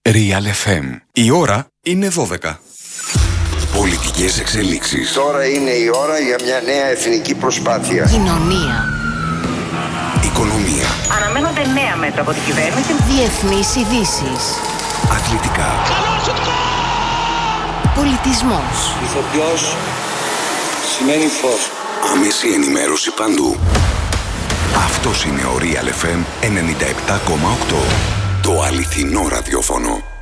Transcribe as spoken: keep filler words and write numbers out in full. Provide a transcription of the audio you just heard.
Real εφ εμ. Η ώρα είναι δώδεκα. Πολιτικές εξελίξεις. Τώρα είναι η ώρα για μια νέα εθνική προσπάθεια. Κοινωνία. Οικονομία. Αναμένονται νέα μέτρα από την κυβέρνηση. Διεθνείς ειδήσεις. Αθλητικά. Πολιτισμός. Ηθοποιός σημαίνει φως. Άμεση ενημέρωση παντού. Αυτός είναι ο Real εφ εμ ενενήντα επτά κόμμα οκτώ. Το αληθινό ραδιόφωνο.